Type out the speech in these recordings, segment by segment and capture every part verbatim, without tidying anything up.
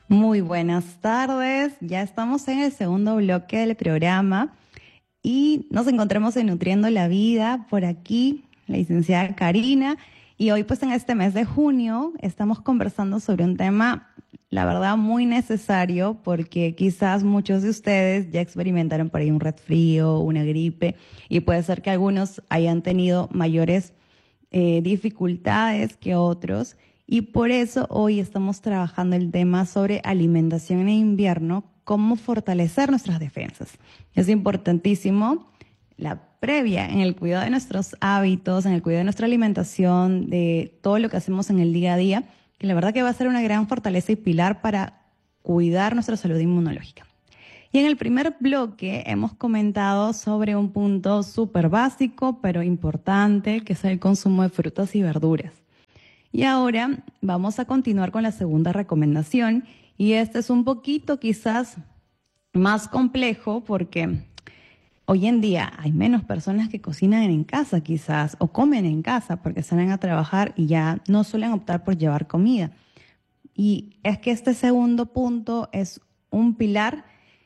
Muy buenas tardes, ya estamos en el segundo bloque del programa y nos encontramos en Nutriendo la Vida por aquí, la licenciada Karina, y hoy pues en este mes de junio estamos conversando sobre un tema, la verdad, muy necesario porque quizás muchos de ustedes ya experimentaron por ahí un resfrío, una gripe y puede ser que algunos hayan tenido mayores eh, dificultades que otros. Y por eso hoy estamos trabajando el tema sobre alimentación en invierno, cómo fortalecer nuestras defensas. Es importantísimo la previa en el cuidado de nuestros hábitos, en el cuidado de nuestra alimentación, de todo lo que hacemos en el día a día, que la verdad que va a ser una gran fortaleza y pilar para cuidar nuestra salud inmunológica. Y en el primer bloque hemos comentado sobre un punto súper básico, pero importante, que es el consumo de frutas y verduras. Y ahora vamos a continuar con la segunda recomendación y este es un poquito quizás más complejo porque hoy en día hay menos personas que cocinan en casa quizás o comen en casa porque salen a trabajar y ya no suelen optar por llevar comida. Y es que este segundo punto es un pilar,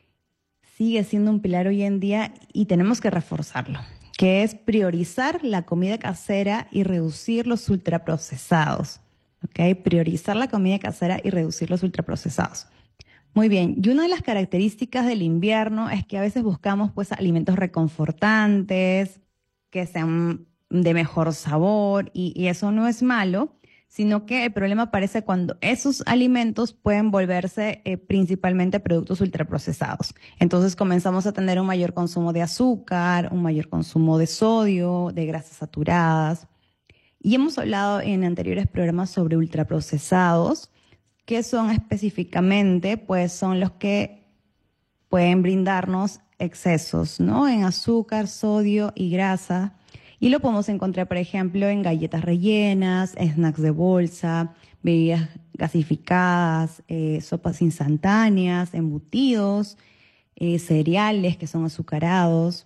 sigue siendo un pilar hoy en día y tenemos que reforzarlo, que es priorizar la comida casera y reducir los ultraprocesados. ¿Ok? Priorizar la comida casera y reducir los ultraprocesados. Muy bien, y una de las características del invierno es que a veces buscamos pues alimentos reconfortantes, que sean de mejor sabor, y, y eso no es malo, sino que el problema aparece cuando esos alimentos pueden volverse eh, principalmente productos ultraprocesados. Entonces comenzamos a tener un mayor consumo de azúcar, un mayor consumo de sodio, de grasas saturadas. Y hemos hablado en anteriores programas sobre ultraprocesados, que son específicamente, pues son los que pueden brindarnos excesos, ¿no? En azúcar, sodio y grasa. Y lo podemos encontrar, por ejemplo, en galletas rellenas, snacks de bolsa, bebidas gasificadas, eh, sopas instantáneas, embutidos, eh, cereales que son azucarados.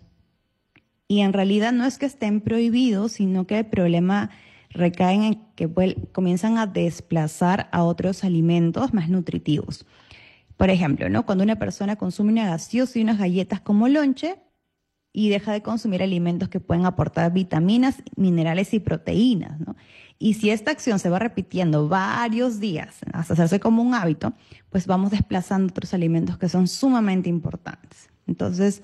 Y en realidad no es que estén prohibidos, sino que el problema recae en que comienzan a desplazar a otros alimentos más nutritivos. Por ejemplo, ¿no? Cuando una persona consume una gaseosa y unas galletas como lonche, y deja de consumir alimentos que pueden aportar vitaminas, minerales y proteínas, ¿no? Y si esta acción se va repitiendo varios días hasta hacerse como un hábito, pues vamos desplazando otros alimentos que son sumamente importantes. Entonces,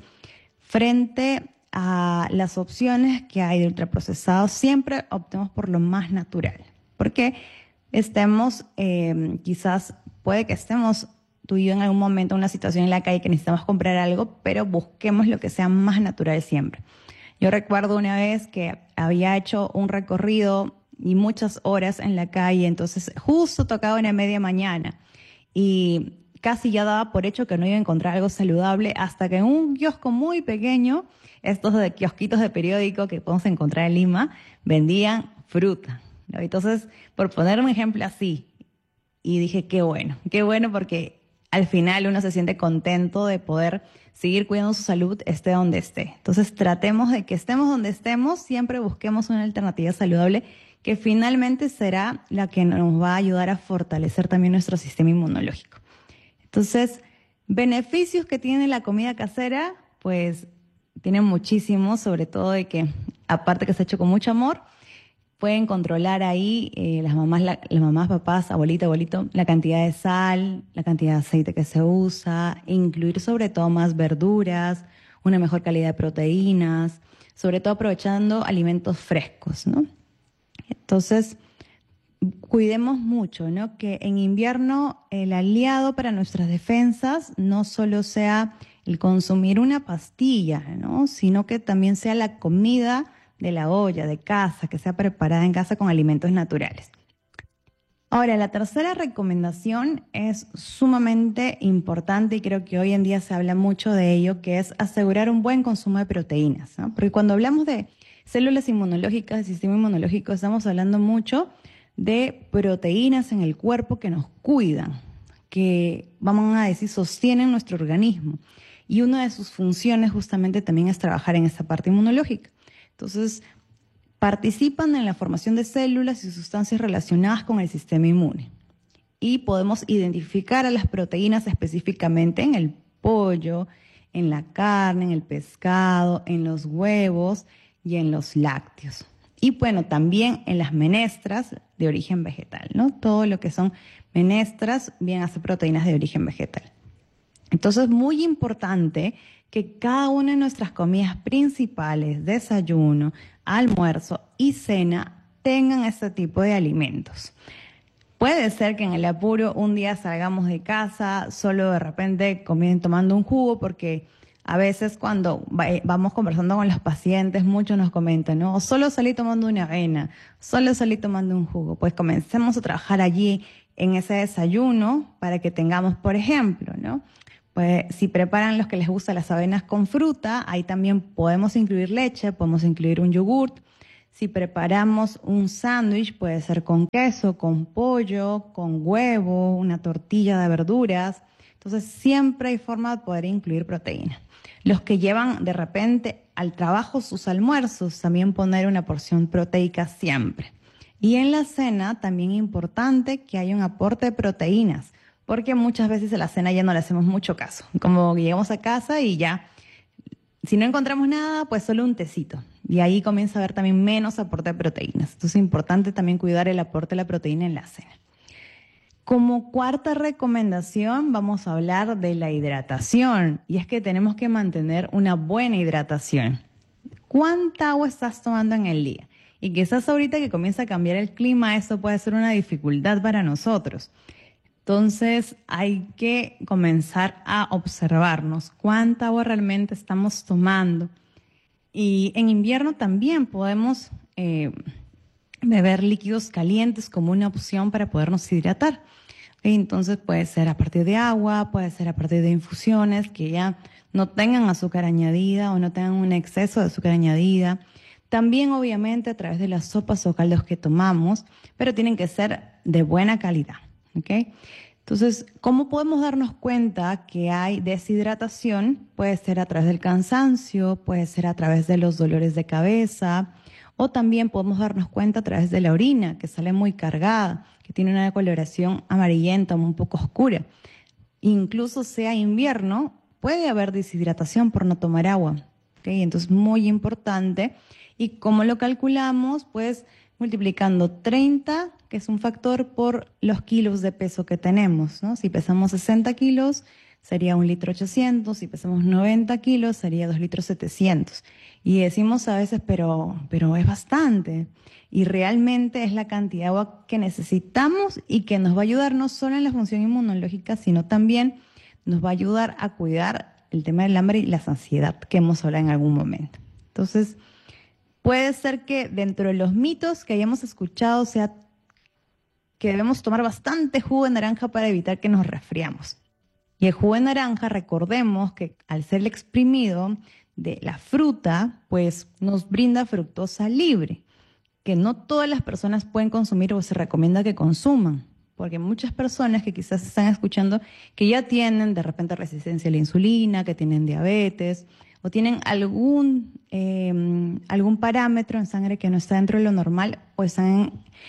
frente a las opciones que hay de ultraprocesados, siempre optemos por lo más natural, porque estemos, eh, quizás puede que estemos tú y yo en algún momento en una situación en la calle que necesitamos comprar algo, pero busquemos lo que sea más natural siempre. Yo recuerdo una vez que había hecho un recorrido y muchas horas en la calle, entonces justo tocaba una media mañana y casi ya daba por hecho que no iba a encontrar algo saludable hasta que en un kiosco muy pequeño, estos de kiosquitos de periódico que podemos encontrar en Lima, vendían fruta, ¿no? Entonces, por poner un ejemplo así, y dije, qué bueno, qué bueno porque al final uno se siente contento de poder seguir cuidando su salud, esté donde esté. Entonces tratemos de que estemos donde estemos, siempre busquemos una alternativa saludable que finalmente será la que nos va a ayudar a fortalecer también nuestro sistema inmunológico. Entonces, beneficios que tiene la comida casera, pues tienen muchísimos, sobre todo de que, aparte que se ha hecho con mucho amor, pueden controlar ahí eh, las mamás, la, las mamás, papás, abuelita, abuelito, la cantidad de sal, la cantidad de aceite que se usa, e incluir sobre todo más verduras, una mejor calidad de proteínas, sobre todo aprovechando alimentos frescos, ¿no? Entonces, cuidemos mucho, ¿no? Que en invierno el aliado para nuestras defensas no solo sea el consumir una pastilla, ¿no? Sino que también sea la comida de la olla, de casa, que sea preparada en casa con alimentos naturales. Ahora, la tercera recomendación es sumamente importante y creo que hoy en día se habla mucho de ello, que es asegurar un buen consumo de proteínas, ¿no? Porque cuando hablamos de células inmunológicas, del sistema inmunológico, estamos hablando mucho de proteínas en el cuerpo que nos cuidan, que vamos a decir sostienen nuestro organismo. Y una de sus funciones justamente también es trabajar en esa parte inmunológica. Entonces, participan en la formación de células y sustancias relacionadas con el sistema inmune. y podemos identificar a las proteínas específicamente en el pollo, en la carne, en el pescado, en los huevos y en los lácteos. Y bueno, también en las menestras de origen vegetal, ¿no? Todo lo que son menestras vienen a ser proteínas de origen vegetal. Entonces, muy importante que cada una de nuestras comidas principales, desayuno, almuerzo y cena, tengan este tipo de alimentos. Puede ser que en el apuro un día salgamos de casa, solo de repente comiendo, tomando un jugo, porque a veces cuando vamos conversando con los pacientes, muchos nos comentan, ¿no? Solo salí tomando una avena, solo salí tomando un jugo. Pues comencemos a trabajar allí en ese desayuno para que tengamos, por ejemplo, ¿no? Pues si preparan los que les gustan las avenas con fruta, ahí también podemos incluir leche, podemos incluir un yogurt. Si preparamos un sándwich, puede ser con queso, con pollo, con huevo, una tortilla de verduras. Entonces, siempre hay forma de poder incluir proteína. Los que llevan de repente al trabajo sus almuerzos, también poner una porción proteica siempre. Y en la cena, también es importante que haya un aporte de proteínas, porque muchas veces a la cena ya no le hacemos mucho caso. Como llegamos a casa y ya, si no encontramos nada, pues solo un tecito. Y ahí comienza a haber también menos aporte de proteínas. Entonces es importante también cuidar el aporte de la proteína en la cena. Como cuarta recomendación, vamos a hablar de la hidratación. Y es que tenemos que mantener una buena hidratación. ¿Cuánta agua estás tomando en el día? Y quizás ahorita que comienza a cambiar el clima, eso puede ser una dificultad para nosotros. Entonces hay que comenzar a observarnos cuánta agua realmente estamos tomando. Y en invierno también podemos eh, beber líquidos calientes como una opción para podernos hidratar. Entonces puede ser a partir de agua, puede ser a partir de infusiones que ya no tengan azúcar añadida o no tengan un exceso de azúcar añadida. También obviamente a través de las sopas o caldos que tomamos, pero tienen que ser de buena calidad. ¿Okay? Entonces, ¿cómo podemos darnos cuenta que hay deshidratación? Puede ser a través del cansancio, puede ser a través de los dolores de cabeza, o también podemos darnos cuenta a través de la orina, que sale muy cargada, que tiene una coloración amarillenta o un poco oscura. Incluso sea invierno, puede haber deshidratación por no tomar agua. ¿Okay? Entonces, muy importante. ¿Y cómo lo calculamos? Pues multiplicando treinta, que es un factor, por los kilos de peso que tenemos, ¿no? Si pesamos sesenta kilos, sería un litro ochocientos, si pesamos noventa kilos, sería dos litros setecientos. Y decimos a veces, pero, pero es bastante. Y realmente es la cantidad de agua que necesitamos y que nos va a ayudar no solo en la función inmunológica, sino también nos va a ayudar a cuidar el tema del hambre y la saciedad que hemos hablado en algún momento. Entonces, puede ser que dentro de los mitos que hayamos escuchado sea que debemos tomar bastante jugo de naranja para evitar que nos resfriamos. Y el jugo de naranja, recordemos que al ser exprimido de la fruta, pues nos brinda fructosa libre, que no todas las personas pueden consumir o se recomienda que consuman, porque muchas personas que quizás están escuchando que ya tienen de repente resistencia a la insulina, que tienen diabetes, o tienen algún, eh, algún parámetro en sangre que no está dentro de lo normal, o están en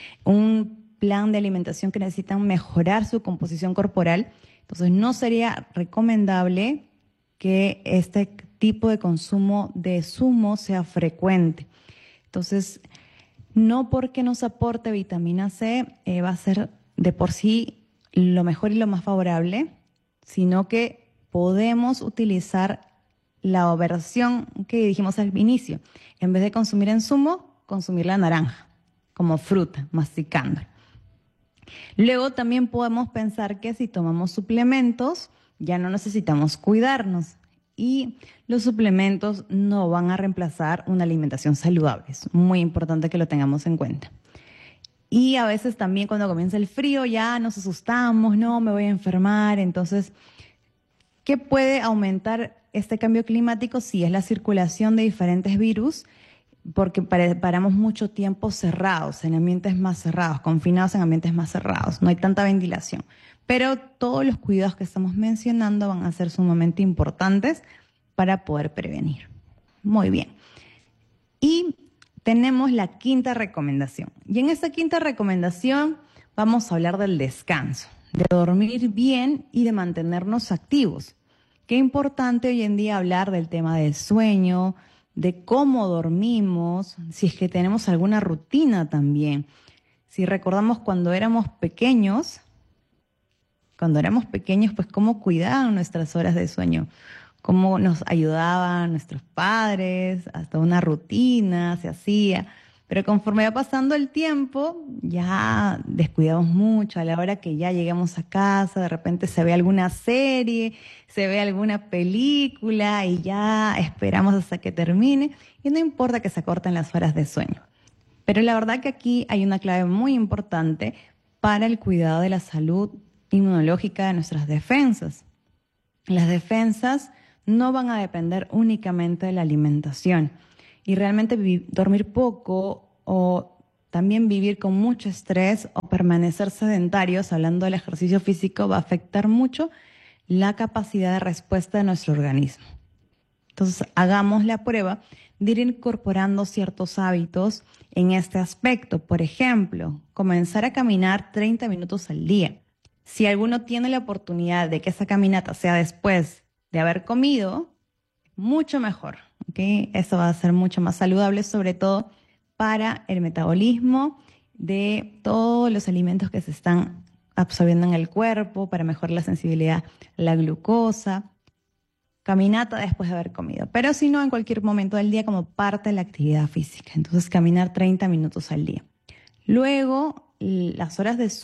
un plan de alimentación que necesitan mejorar su composición corporal. Entonces no sería recomendable que este tipo de consumo de zumo sea frecuente. Entonces, no porque nos aporte vitamina C eh, va a ser de por sí lo mejor y lo más favorable, sino que podemos utilizar la versión que dijimos al inicio. En vez de consumir en zumo, consumir la naranja como fruta, masticando. Luego también podemos pensar que si tomamos suplementos, ya no necesitamos cuidarnos. Y los suplementos no van a reemplazar una alimentación saludable. Es muy importante que lo tengamos en cuenta. Y a veces también cuando comienza el frío ya nos asustamos, no, me voy a enfermar. Entonces, ¿qué puede aumentar este cambio climático? Sí, es la circulación de diferentes virus, porque paramos mucho tiempo cerrados, en ambientes más cerrados, confinados en ambientes más cerrados. No hay tanta ventilación. Pero todos los cuidados que estamos mencionando van a ser sumamente importantes para poder prevenir. Muy bien. Y tenemos la quinta recomendación. Y en esta quinta recomendación vamos a hablar del descanso. de dormir bien y de mantenernos activos. Qué importante hoy en día hablar del tema del sueño, de cómo dormimos, si es que tenemos alguna rutina también. Si recordamos cuando éramos pequeños, cuando éramos pequeños, pues cómo cuidaban nuestras horas de sueño, cómo nos ayudaban nuestros padres, hasta una rutina se hacía. Pero conforme va pasando el tiempo, ya descuidamos mucho. A la hora que ya lleguemos a casa, de repente se ve alguna serie, se ve alguna película y ya esperamos hasta que termine. Y no importa que se acorten las horas de sueño. Pero la verdad que aquí hay una clave muy importante para el cuidado de la salud inmunológica de nuestras defensas. Las defensas no van a depender únicamente de la alimentación. Y realmente dormir poco o también vivir con mucho estrés o permanecer sedentarios, hablando del ejercicio físico, va a afectar mucho la capacidad de respuesta de nuestro organismo. Entonces, hagamos la prueba de ir incorporando ciertos hábitos en este aspecto. Por ejemplo, comenzar a caminar treinta minutos al día. Si alguno tiene la oportunidad de que esa caminata sea después de haber comido, mucho mejor, ¿ok? Eso va a ser mucho más saludable, sobre todo para el metabolismo de todos los alimentos que se están absorbiendo en el cuerpo, para mejorar la sensibilidad a la glucosa. Caminata después de haber comido, pero si no, en cualquier momento del día como parte de la actividad física. Entonces, caminar treinta minutos al día. Luego, las horas de